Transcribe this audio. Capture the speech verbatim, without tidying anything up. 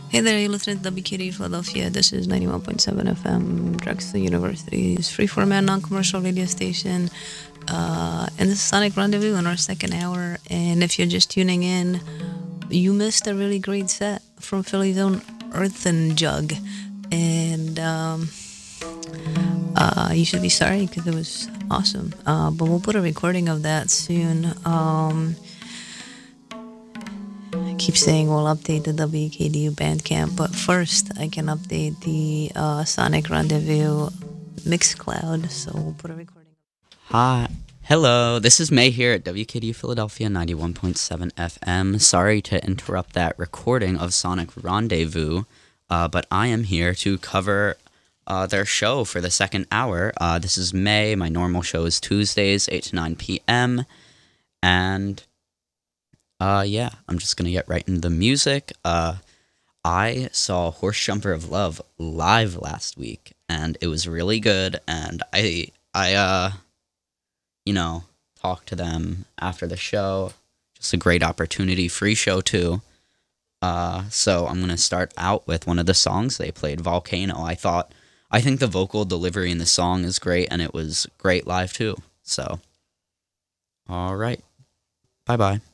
Hey there, you're listening to W K D Philadelphia. This is ninety-one point seven F M, Drexel University's free format non commercial radio station. Uh, and this is Sonic Rendezvous in our second hour. And if you're just tuning in, you missed a really great set from Philly's own Earthen Jug. And um, uh, you should be sorry because it was awesome. Uh, but we'll put a recording of that soon. Um, keep saying we'll update the W K D U Bandcamp, but first I can update the uh, Sonic Rendezvous Mixcloud, so we'll put a recording. Hi. Hello, this is May here at W K D U Philadelphia ninety-one point seven F M. Sorry to interrupt that recording of Sonic Rendezvous, uh, but I am here to cover uh, their show for the second hour. Uh, this is May. My normal show is Tuesdays, eight to nine p.m., and Uh, yeah, I'm just gonna get right into the music. Uh, I saw Horse Jumper of Love live last week, and it was really good. And I, I, uh, you know, talked to them after the show. Just a great opportunity, free show too. Uh, so I'm gonna start out with one of the songs they played, Volcano. I thought, I think the vocal delivery in the song is great, and it was great live too. So, all right, bye bye.